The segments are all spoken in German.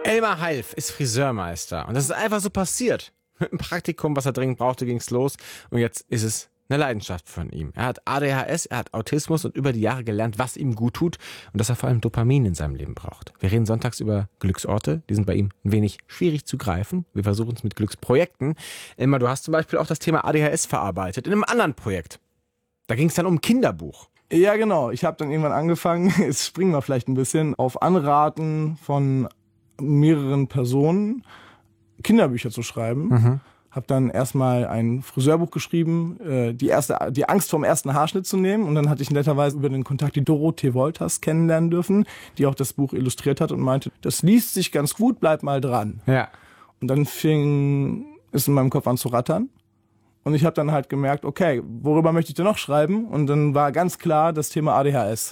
Elmar Half ist Friseurmeister und das ist einfach so passiert. Mit einem Praktikum, was er dringend brauchte, ging's los und jetzt ist es eine Leidenschaft von ihm. Er hat ADHS, er hat Autismus und über die Jahre gelernt, was ihm gut tut und dass er vor allem Dopamin in seinem Leben braucht. Wir reden sonntags über Glücksorte, die sind bei ihm ein wenig schwierig zu greifen. Wir versuchen es mit Glücksprojekten. Elmar, du hast zum Beispiel auch das Thema ADHS verarbeitet in einem anderen Projekt. Da ging es dann um ein Kinderbuch. Ja, genau. Ich habe dann irgendwann angefangen, jetzt springen wir vielleicht ein bisschen, auf Anraten von mehreren Personen Kinderbücher zu schreiben. Habe dann erstmal ein Friseurbuch geschrieben, die Angst vorm ersten Haarschnitt zu nehmen. Und dann hatte ich netterweise über den Kontakt die Dorothee Wolters kennenlernen dürfen, die auch das Buch illustriert hat und meinte, das liest sich ganz gut, bleib mal dran. Ja. Und dann fing es in meinem Kopf an zu rattern. Und ich habe dann halt gemerkt, okay, worüber möchte ich denn noch schreiben? Und dann war ganz klar das Thema ADHS.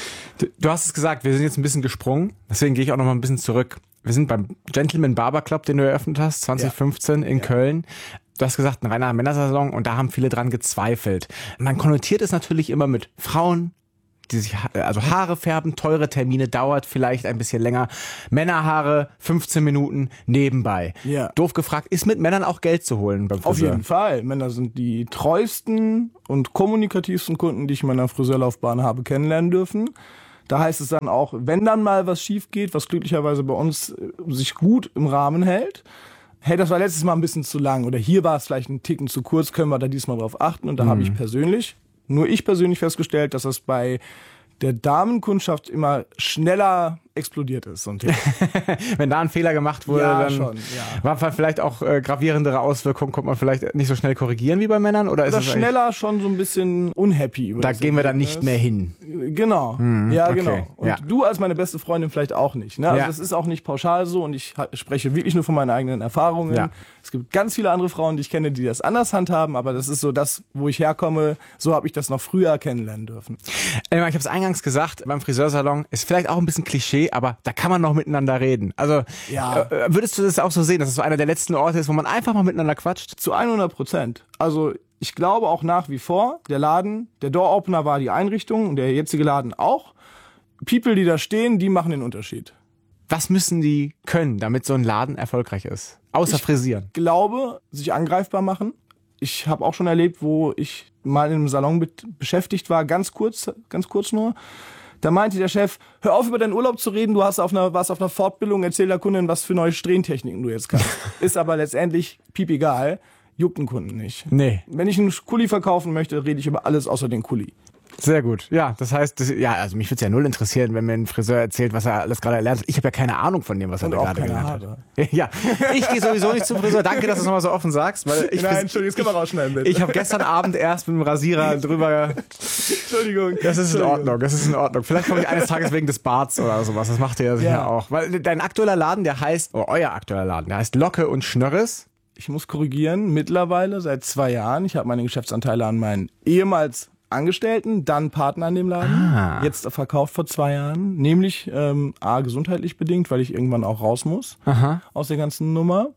Du hast es gesagt, wir sind jetzt ein bisschen gesprungen, deswegen gehe ich auch noch mal ein bisschen zurück. Wir sind beim Gentleman Barber Club, den du eröffnet hast, 2015 in Köln. Du hast gesagt, ein reiner Männersalon und da haben viele dran gezweifelt. Man konnotiert es natürlich immer mit Frauen, die sich Haare färben, teure Termine, dauert vielleicht ein bisschen länger. Männerhaare, 15 Minuten nebenbei. Ja. Doof gefragt, ist mit Männern auch Geld zu holen beim Friseur? Auf jeden Fall. Männer sind die treuesten und kommunikativsten Kunden, die ich in meiner Friseurlaufbahn habe kennenlernen dürfen. Da heißt es dann auch, wenn dann mal was schief geht, was glücklicherweise bei uns sich gut im Rahmen hält, hey, das war letztes Mal ein bisschen zu lang oder hier war es vielleicht ein Ticken zu kurz, können wir da diesmal drauf achten. Und da habe ich persönlich festgestellt, dass das bei der Damenkundschaft immer schneller explodiert ist. So ein Thema. Wenn da ein Fehler gemacht wurde, Ja, dann schon, ja. war vielleicht auch gravierendere Auswirkungen, konnte man vielleicht nicht so schnell korrigieren wie bei Männern? Oder ist Oder es schneller schon so ein bisschen unhappy. Über da das gehen wir dann Ergebnis. nicht mehr hin. Genau, ja, okay, genau. Und ja. du als meine beste Freundin vielleicht auch nicht. Ne? Also Ja. das ist auch nicht pauschal so und ich spreche wirklich nur von meinen eigenen Erfahrungen. Ja. Es gibt ganz viele andere Frauen, die ich kenne, die das anders handhaben, aber das ist so das, wo ich herkomme. So habe ich das noch früher kennenlernen dürfen. Elmar, ich habe es eingangs gesagt, beim Friseursalon ist vielleicht auch ein bisschen Klischee, aber da kann man noch miteinander reden. Also Ja. würdest du das auch so sehen, dass es so einer der letzten Orte ist, wo man einfach mal miteinander quatscht? Zu 100%. Also ich glaube auch nach wie vor, der Laden, der Door-Opener war die Einrichtung und der jetzige Laden auch. People, die da stehen, die machen den Unterschied. Was müssen die können, damit so ein Laden erfolgreich ist? Außer frisieren. Glaube, sich angreifbar machen. Ich habe auch schon erlebt, wo ich mal in einem Salon beschäftigt war, ganz kurz nur. Da meinte der Chef, hör auf über deinen Urlaub zu reden, du warst auf einer Fortbildung, erzähl der Kundin, was für neue Strähntechniken du jetzt kannst. Ist aber letztendlich piep egal, juckt einen Kunden nicht. Nee. Wenn ich einen Kuli verkaufen möchte, rede ich über alles außer den Kuli. Sehr gut. Ja, das heißt, also mich würde es ja null interessieren, wenn mir ein Friseur erzählt, was er alles gerade erlernt hat. Ich habe ja keine Ahnung von dem, was er Und da auch gerade keine gelernt Haare. hat. Ja, ich gehe sowieso nicht zum Friseur. Danke, dass du es nochmal so offen sagst. Weil Nein, Entschuldigung, das können wir rausschneiden, bitte. Ich habe gestern Abend erst mit dem Rasierer drüber... Entschuldigung. Das ist in Ordnung, das ist in Ordnung. Vielleicht komme ich eines Tages wegen des Barts oder sowas. Das macht ihr ja sicher auch. Weil dein aktueller Laden, der heißt, euer aktueller Laden, der heißt Locke und Schnörres. Ich muss korrigieren, mittlerweile seit 2 Jahren. Ich habe meine Geschäftsanteile an meinen ehemals Angestellten, dann Partner in dem Laden, jetzt verkauft vor 2 Jahren, nämlich gesundheitlich bedingt, weil ich irgendwann auch raus muss aus der ganzen Nummer,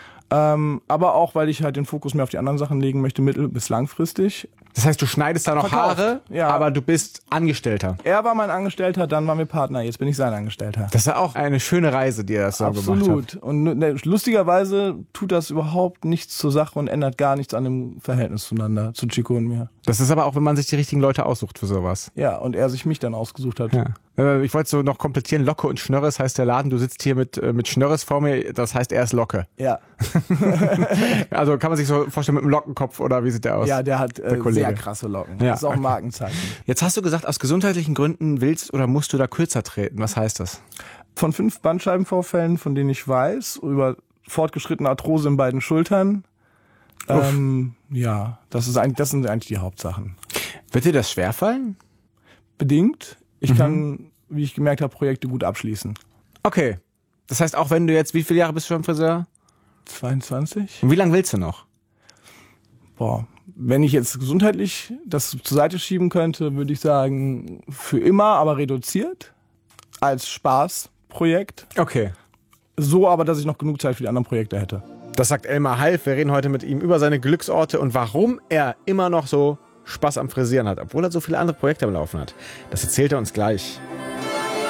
aber auch, weil ich halt den Fokus mehr auf die anderen Sachen legen möchte, mittel- bis langfristig. Das heißt, du schneidest da noch Verkauft, Haare, ja. aber du bist Angestellter. Er war mein Angestellter, dann waren wir Partner, jetzt bin ich sein Angestellter. Das ist ja auch eine schöne Reise, die er das so gemacht hat. Absolut. Und lustigerweise tut das überhaupt nichts zur Sache und ändert gar nichts an dem Verhältnis zueinander, zu Chico und mir. Das ist aber auch, wenn man sich die richtigen Leute aussucht für sowas. Ja, und er sich mich dann ausgesucht hat. Ja. Ich wollte so noch komplettieren, Locke und Schnörres heißt der Laden. Du sitzt hier mit Schnörres vor mir, das heißt, er ist Locke. Ja. Also kann man sich so vorstellen mit einem Lockenkopf oder wie sieht der aus? Ja, der hat Kollege. sehr krasse Locken. Ja, Das ist auch ein Markenzeichen. Jetzt hast du gesagt, aus gesundheitlichen Gründen willst oder musst du da kürzer treten. Was heißt das? Von 5 Bandscheibenvorfällen, von denen ich weiß, über fortgeschrittene Arthrose in beiden Schultern. Ja, das sind eigentlich die Hauptsachen. Wird dir das schwerfallen? Bedingt. Ich kann, wie ich gemerkt habe, Projekte gut abschließen. Okay. Das heißt, auch wenn du jetzt, wie viele Jahre bist du schon Friseur? 22? Und wie lange willst du noch? Boah, wenn ich jetzt gesundheitlich das zur Seite schieben könnte, würde ich sagen, für immer, aber reduziert. Als Spaßprojekt. Okay. So aber, dass ich noch genug Zeit für die anderen Projekte hätte. Das sagt Elmar Half. Wir reden heute mit ihm über seine Glücksorte und warum er immer noch so Spaß am Frisieren hat, obwohl er so viele andere Projekte am Laufen hat. Das erzählt er uns gleich.